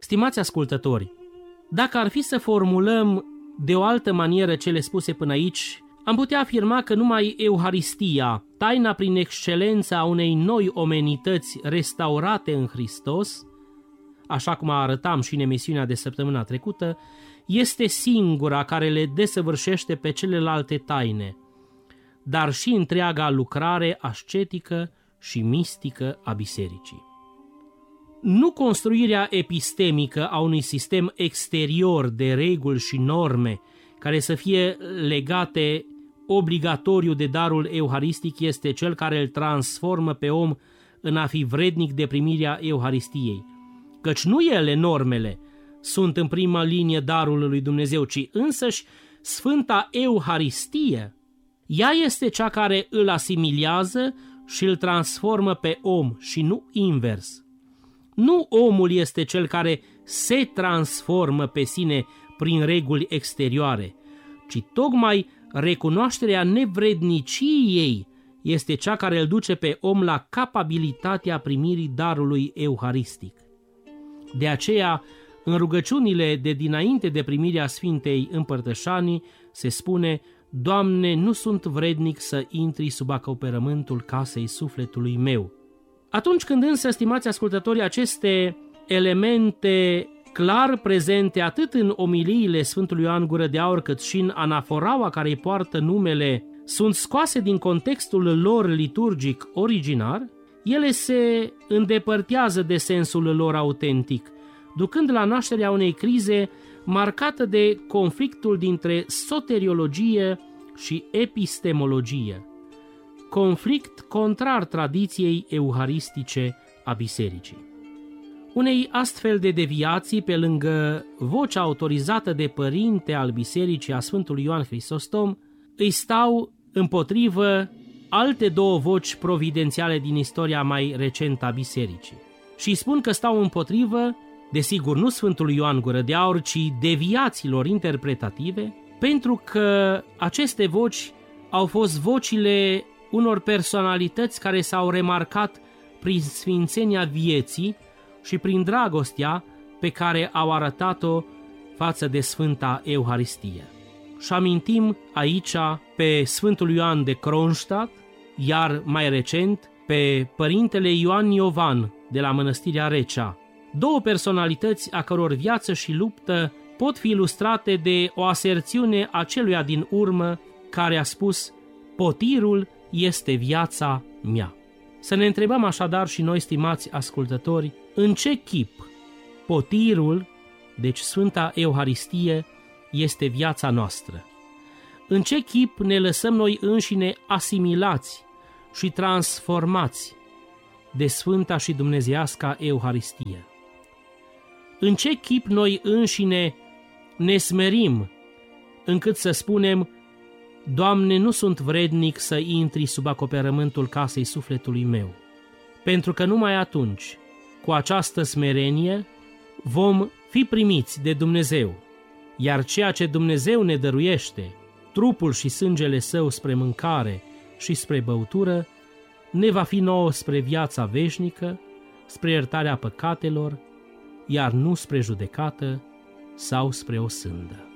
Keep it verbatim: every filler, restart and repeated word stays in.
Stimați ascultători, dacă ar fi să formulăm de o altă manieră cele spuse până aici, am putea afirma că numai Euharistia, taina prin excelență a unei noi omenități restaurate în Hristos, așa cum arătam și în emisiunea de săptămâna trecută, este singura care le desăvârșește pe celelalte taine, dar și întreaga lucrare ascetică și mistică a bisericii. Nu construirea epistemică a unui sistem exterior de reguli și norme care să fie legate obligatoriu de darul euharistic este cel care îl transformă pe om în a fi vrednic de primirea Euharistiei, căci nu ele, normele, sunt în prima linie darul lui Dumnezeu, ci însăși Sfânta Euharistie. Ea este cea care îl asimilează și îl transformă pe om și nu invers. Nu omul este cel care se transformă pe sine prin reguli exterioare, ci tocmai recunoașterea nevredniciei este cea care îl duce pe om la capabilitatea primirii darului euharistic. De aceea, în rugăciunile de dinainte de primirea Sfintei Împărtășanii se spune: Doamne, nu sunt vrednic să intri sub acoperământul casei sufletului meu. Atunci când însă, stimați ascultători, aceste elemente clar prezente atât în omiliile Sfântului Ioan Gură de Aur cât și în anaforaua care îi poartă numele sunt scoase din contextul lor liturgic originar, ele se îndepărtează de sensul lor autentic, ducând la nașterea unei crize marcată de conflictul dintre soteriologie și epistemologie, conflict contrar tradiției euharistice a bisericii. Unei astfel de deviații, pe lângă vocea autorizată de părinte al bisericii a Sfântului Ioan Hristostom, îi stau împotrivă alte două voci providențiale din istoria mai recentă a bisericii. Și spun că stau împotrivă, desigur nu Sfântului Ioan Gură de Aur, ci deviațiilor interpretative, pentru că aceste voci au fost vocile unor personalități care s-au remarcat prin sfințenia vieții și prin dragostea pe care au arătat-o față de Sfânta Euharistie. Și amintim aici pe Sfântul Ioan de Kronstadt, iar mai recent pe Părintele Ioan Iovan de la Mănăstirea Recea, două personalități a căror viață și luptă pot fi ilustrate de o aserțiune a celuia din urmă care a spus: potirul este viața mea. Să ne întrebăm așadar și noi, stimați ascultători, în ce chip potirul, deci Sfânta Euharistie, este viața noastră? În ce chip ne lăsăm noi înșine asimilați și transformați de Sfânta și Dumnezeiasca Euharistie? În ce chip noi înșine ne smerim încât să spunem: Doamne, nu sunt vrednic să intri sub acoperământul casei sufletului meu? Pentru că numai atunci, cu această smerenie, vom fi primiți de Dumnezeu, iar ceea ce Dumnezeu ne dăruiește, trupul și sângele Său spre mâncare și spre băutură, ne va fi nouă spre viața veșnică, spre iertarea păcatelor, iar nu spre judecată sau spre o sândă.